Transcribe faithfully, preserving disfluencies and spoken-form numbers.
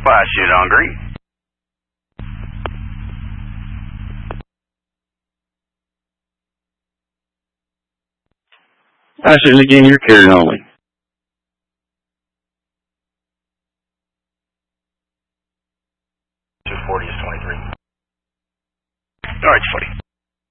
Why, shoot on green. I shouldn't again, you're carrying only.